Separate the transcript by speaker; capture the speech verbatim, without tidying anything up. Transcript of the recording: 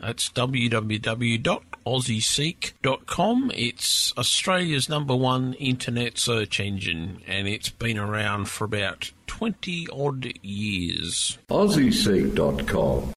Speaker 1: That's w w w dot aussie seek dot com. It's Australia's number one internet search engine, and it's been around for about twenty odd years.
Speaker 2: aussie seek dot com.